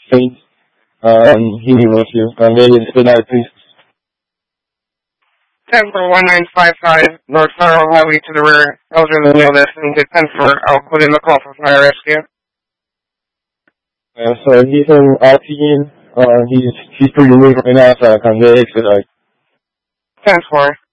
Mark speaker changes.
Speaker 1: faint. He was you. Maybe it's good night, please.
Speaker 2: 10 for 1955, North Federal Highway to the rear, elderly male destined to 10 for, I'll put in the call for fire rescue.
Speaker 1: So he's in RTN, he's pretty weak right now, so I can get expedite.
Speaker 2: 10 for.